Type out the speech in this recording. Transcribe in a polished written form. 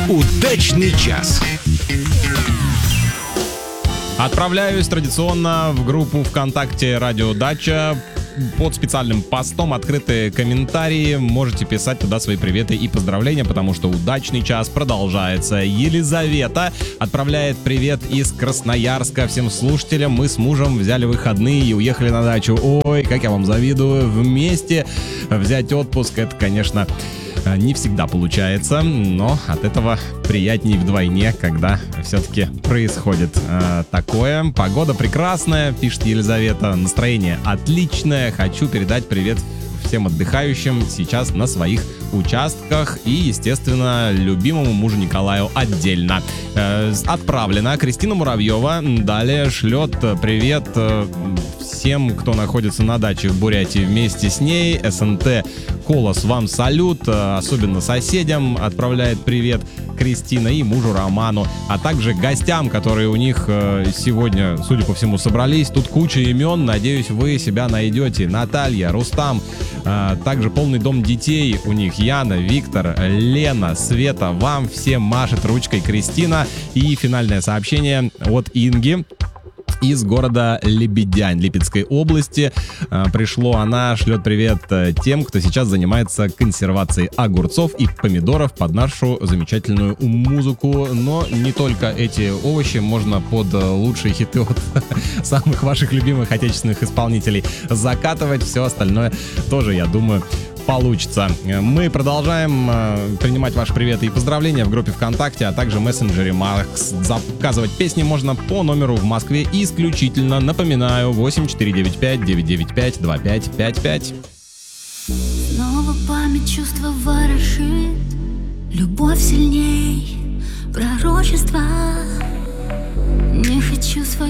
Удачный час. Отправляюсь традиционно в группу ВКонтакте «Радио Дача». Под специальным постом открытые комментарии. Можете писать туда свои приветы и поздравления, потому что удачный час продолжается. Елизавета отправляет привет из Красноярска всем слушателям. Мы с мужем взяли выходные и уехали на дачу. Ой, как я вам завидую. Вместе взять отпуск — это, конечно, не всегда получается, но от этого приятнее вдвойне, когда все-таки происходит такое. Погода прекрасная, пишет Елизавета, настроение отличное. Хочу передать привет всем отдыхающим сейчас на своих участках и, естественно, любимому мужу Николаю отдельно. Отправлено. Кристина Муравьева далее шлет привет всем, кто находится на даче в Бурятии вместе с ней. СНТ Колос, вам салют, особенно соседям отправляет привет Кристина и мужу Роману, а также гостям, которые у них сегодня, судя по всему, собрались. Тут куча имен, надеюсь, вы себя найдете. Наталья, Рустам, также полный дом детей у них. Яна, Виктор, Лена, Света, вам всем машет ручкой Кристина. И финальное сообщение от Инги из города Лебедянь, Липецкой области. Пришло, она шлет привет тем, кто сейчас занимается консервацией огурцов и помидоров под нашу замечательную музыку. Но не только эти овощи можно под лучшие хиты от самых ваших любимых отечественных исполнителей закатывать. Все остальное тоже, я думаю, получится. Мы продолжаем принимать ваши приветы и поздравления в группе ВКонтакте, а также в мессенджере Макс. Заказывать песни можно по номеру в Москве исключительно, напоминаю, 8495-995-2555. Снова память чувства ворошит, любовь сильней пророчества.